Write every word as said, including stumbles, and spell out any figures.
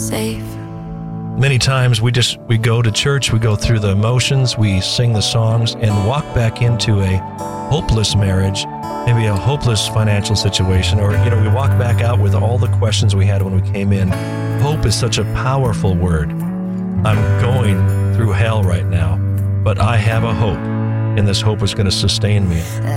safe. Many times we just, we go to church, we go through the motions, we sing the songs, and walk back into a hopeless marriage, maybe a hopeless financial situation, or, you know, we walk back out with all the questions we had when we came in. Hope is such a powerful word. I'm going through hell right now, but I have a hope, and this hope is going to sustain me.